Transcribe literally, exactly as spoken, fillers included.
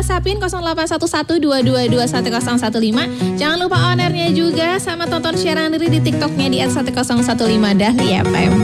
WhatsAppin nol delapan satu satu dua dua dua satu nol satu lima. Jangan lupa on airnya juga sama tonton siaran diri di TikToknya di et satu nol satu lima Dahlia F M.